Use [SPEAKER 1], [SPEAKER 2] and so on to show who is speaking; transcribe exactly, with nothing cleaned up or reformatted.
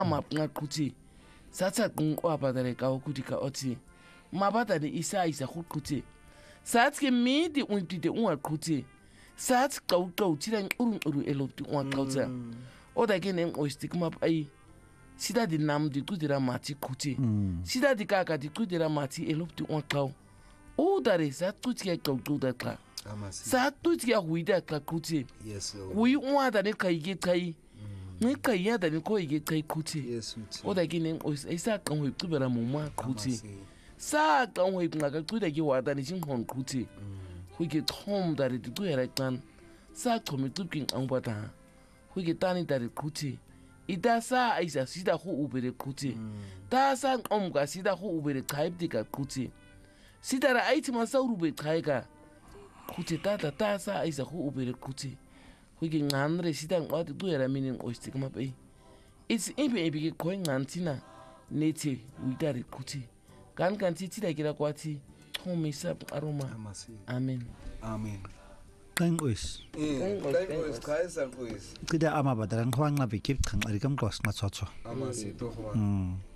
[SPEAKER 1] mapnga qutse sa tsa qng o apatare ka ukuthi ka othi mabata ni isa isa go qutse sa tske midi o ntite o a qutse sa tse qau qau tshileng urung uru elopti o a qautsa o da ke neng o stigma ai sida di nam di qudira mati qutse sida di kaka di qudira mati elopti o qau o dare sa qutse ya qau qau da qa sa qutse ya huida qa qutse
[SPEAKER 2] yes
[SPEAKER 1] wi o da ne kai ge kai ne kai ya da ne ko ge kai qutse o da ke neng o isa ka ho qubera mo ma qutse sa ka ho iqaka quda ke wa da ni sing hon qutse ho ke thom da re di qera qan sa qomi tuking ang bata ho ke tani da re qutse ida sa isa sida go ubere qutse ta sa omga sida go ubere qaib dika qutse sida ra aiti ma sa urube qaiga qutse ta ta ta sa isa go ubere qutse ho ke nganre sida ngwa di qera meaning o stigma pe it's ibe ibe ke ko ngantina nete uida re qutse kan kan titi da kira kwati thomisa aroma amen
[SPEAKER 2] amen
[SPEAKER 3] Kangois.
[SPEAKER 2] Kangois kaisa kuis.
[SPEAKER 3] Kida ama badarang hwang na bikip khang arikam kos na chocho.
[SPEAKER 2] Ama si to hwa.
[SPEAKER 3] Mm.